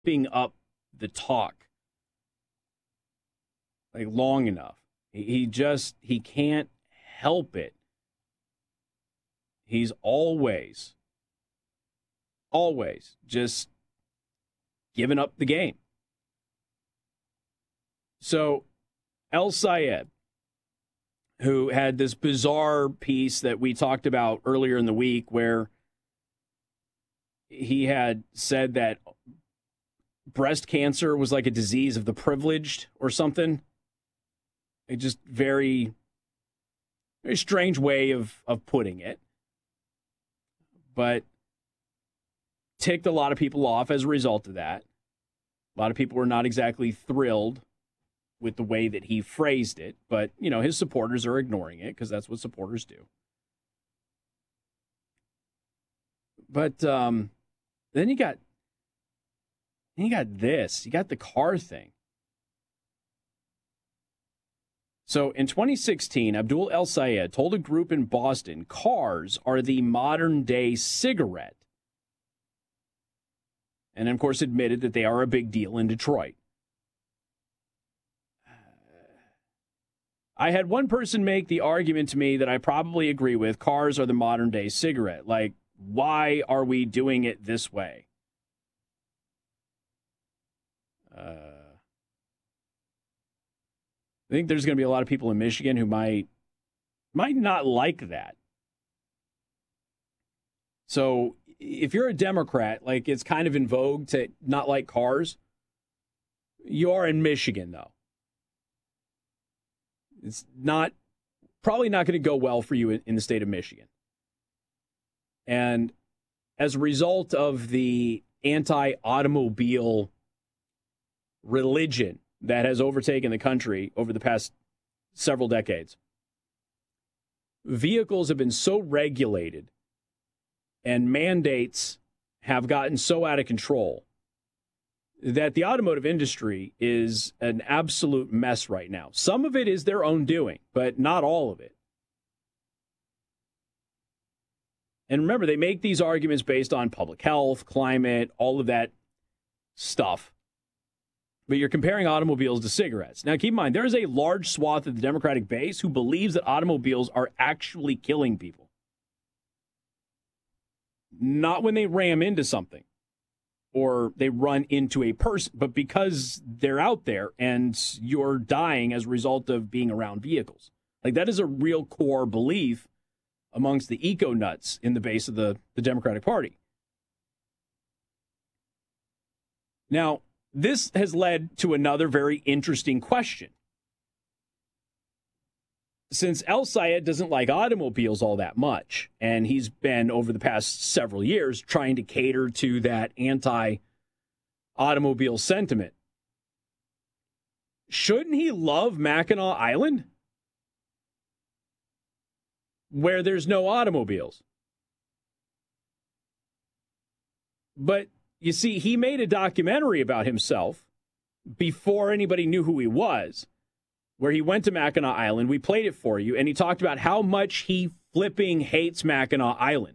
keeping up the talk like long enough. He can't help it. He's always just giving up the game. So El-Sayed, who had this bizarre piece that we talked about earlier in the week where he had said that breast cancer was like a disease of the privileged or something. It just very, very strange way of putting it. But ticked a lot of people off as a result of that. A lot of people were not exactly thrilled with the way that he phrased it, but, you know, his supporters are ignoring it because that's what supporters do. But then you got this. You got the car thing. So in 2016, Abdul El-Sayed told a group in Boston, cars are the modern-day cigarette. And, of course, admitted that they are a big deal in Detroit. I had one person make the argument to me that I probably agree with. Cars are the modern-day cigarette. Like, why are we doing it this way? I think there's going to be a lot of people in Michigan who might not like that. So if you're a Democrat, like it's kind of in vogue to not like cars. You are in Michigan, though. It's probably not going to go well for you in the state of Michigan. And as a result of the anti-automobile religion that has overtaken the country over the past several decades, vehicles have been so regulated and mandates have gotten so out of control that the automotive industry is an absolute mess right now. Some of it is their own doing, but not all of it. And remember, they make these arguments based on public health, climate, all of that stuff. But you're comparing automobiles to cigarettes. Now, keep in mind, there is a large swath of the Democratic base who believes that automobiles are actually killing people. Not when they ram into something or they run into a person, but because they're out there and you're dying as a result of being around vehicles. Like, that is a real core belief amongst the eco-nuts in the base of the Democratic Party. Now, this has led to another very interesting question. Since El-Sayed doesn't like automobiles all that much, and he's been, over the past several years, trying to cater to that anti-automobile sentiment, shouldn't he love Mackinac Island, where there's no automobiles? But you see, he made a documentary about himself before anybody knew who he was, where he went to Mackinac Island. We played it for you, and he talked about how much he flipping hates Mackinac Island.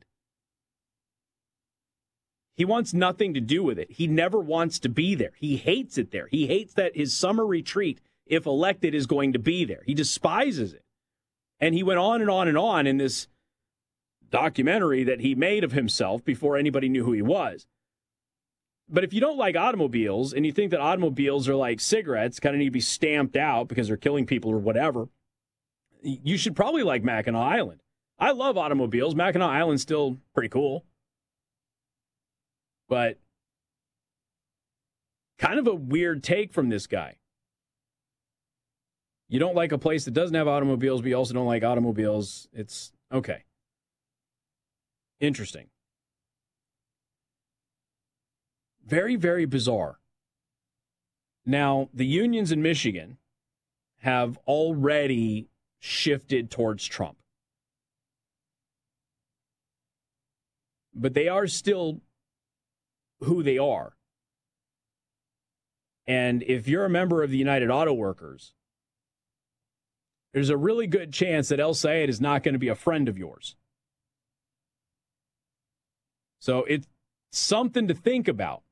He wants nothing to do with it. He never wants to be there. He hates it there. He hates that his summer retreat, if elected, is going to be there. He despises it. And he went on and on and on in this documentary that he made of himself before anybody knew who he was. But if you don't like automobiles and you think that automobiles are like cigarettes, kind of need to be stamped out because they're killing people or whatever, you should probably like Mackinac Island. I love automobiles. Mackinac Island's still pretty cool. But kind of a weird take from this guy. You don't like a place that doesn't have automobiles, but you also don't like automobiles. It's okay. Interesting. Very, very bizarre. Now, the unions in Michigan have already shifted towards Trump. But they are still who they are. And if you're a member of the United Auto Workers, there's a really good chance that El-Sayed is not going to be a friend of yours. So it's something to think about.